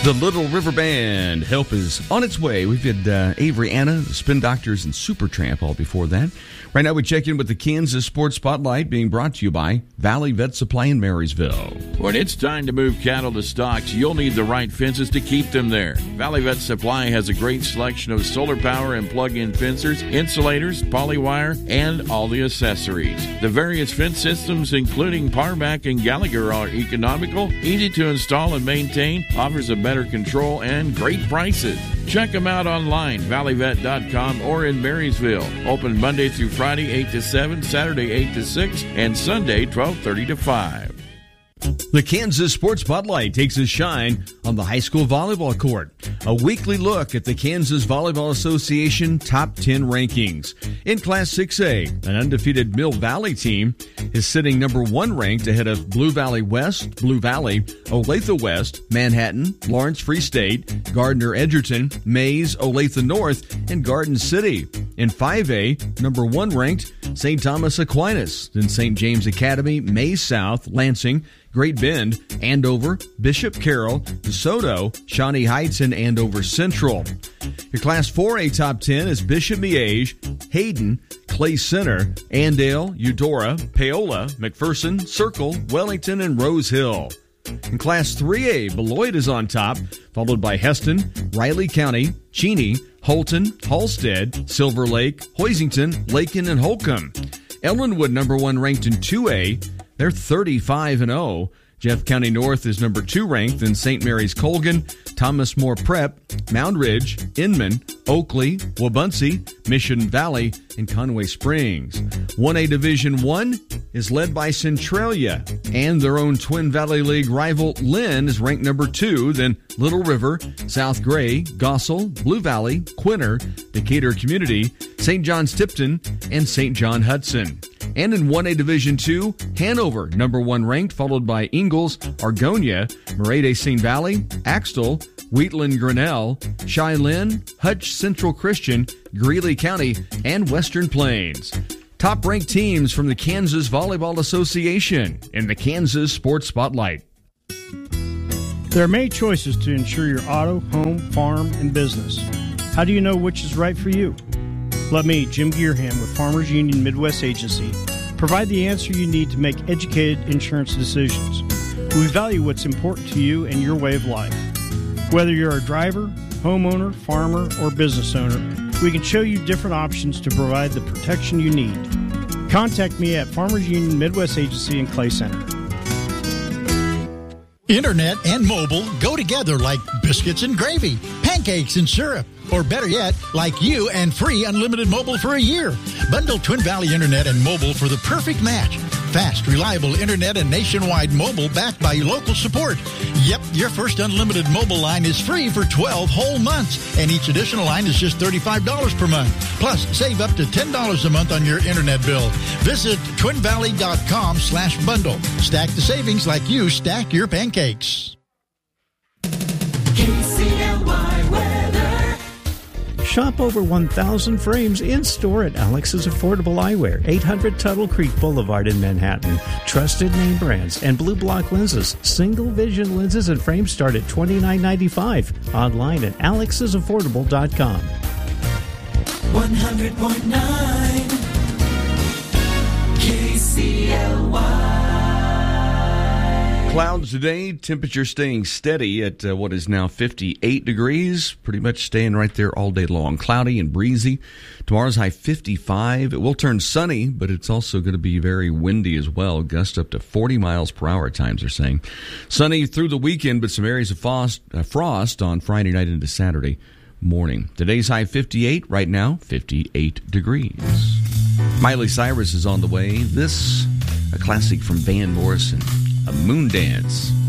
The Little River Band. Help is on its way. We've had Avery Anna, the Spin Doctors, and Supertramp all before that. Right now we check in with the Kansas Sports Spotlight, being brought to you by Valley Vet Supply in Marysville. When it's time to move cattle to stocks, you'll need the right fences to keep them there. Valley Vet Supply has a great selection of solar power and plug-in fencers, insulators, polywire, and all the accessories. The various fence systems, including Parmac and Gallagher, are economical, easy to install and maintain, offers a better control, and great prices. Check them out online, valleyvet.com, or in Marysville. Open Monday through Friday 8 to 7, Saturday 8 to 6, and Sunday 12:30 to 5. The Kansas Sports Spotlight takes a shine on the high school volleyball court. A weekly look at the Kansas Volleyball Association Top 10 rankings. In Class 6A, an undefeated Mill Valley team is sitting number 1 ranked ahead of Blue Valley West, Blue Valley, Olathe West, Manhattan, Lawrence Free State, Gardner Edgerton, Mays, Olathe North, and Garden City. In 5A, number 1 ranked St. Thomas Aquinas, then St. James Academy, Mays South, Lansing, Great Bend, Andover, Bishop Carroll, DeSoto, Shawnee Heights, and Andover Central. Your Class 4A Top 10 is Bishop Miege, Hayden, Clay Center, Andale, Eudora, Paola, McPherson, Circle, Wellington, and Rose Hill. In Class 3A, Beloit is on top, followed by Heston, Riley County, Cheney, Holton, Halstead, Silver Lake, Hoisington, Lakin, and Holcomb. Ellenwood, number 1 ranked in 2A. They're 35-0. Jeff County North is number 2 ranked, then St. Mary's Colgan, Thomas More Prep, Mound Ridge, Inman, Oakley, Wabaunsee, Mission Valley, and Conway Springs. 1A Division 1 is led by Centralia, and their own Twin Valley League rival Lynn is ranked number 2, then Little River, South Gray, Gossel, Blue Valley, Quinter, Decatur Community, St. John's Tipton, and St. John Hudson. And in 1A Division 2, Hanover, number 1 ranked, followed by Ingalls, Argonia, Murray-de-St. Valley, Axtell, Wheatland Grinnell, Cheyenne, Hutch Central Christian, Greeley County, and Western Plains. Top-ranked teams from the Kansas Volleyball Association in the Kansas Sports Spotlight. There are many choices to insure your auto, home, farm, and business. How do you know which is right for you? Let me, Jim Gearham with Farmers Union Midwest Agency, provide the answer you need to make educated insurance decisions. We value what's important to you and your way of life. Whether you're a driver, homeowner, farmer, or business owner, we can show you different options to provide the protection you need. Contact me at Farmers Union Midwest Agency in Clay Center. Internet and mobile go together like biscuits and gravy, pancakes and syrup, or better yet, like you and free unlimited mobile for a year. Bundle Twin Valley Internet and mobile for the perfect match. Fast, reliable internet and nationwide mobile backed by local support. Yep, your first unlimited mobile line is free for 12 whole months, and each additional line is just $35 per month. Plus, save up to $10 a month on your internet bill. Visit twinvalley.com/bundle. Stack the savings like you stack your pancakes. KCLY weather. Shop over 1,000 frames in-store at Alex's Affordable Eyewear, 800 Tuttle Creek Boulevard in Manhattan. Trusted name brands and Blue Block lenses. Single vision lenses and frames start at $29.95. Online at alexsaffordable.com. 100.9 KCLY. Clouds today, temperature staying steady at what is now 58 degrees, pretty much staying right there all day long. Cloudy and breezy. Tomorrow's high 55. It will turn sunny, but it's also going to be very windy as well. Gusts up to 40 miles per hour at times, they're saying. Sunny through the weekend, but some areas of frost on Friday night into Saturday morning. Today's high 58, right now 58 degrees. Miley Cyrus is on the way. This, a classic from Van Morrison. A Moon Dance.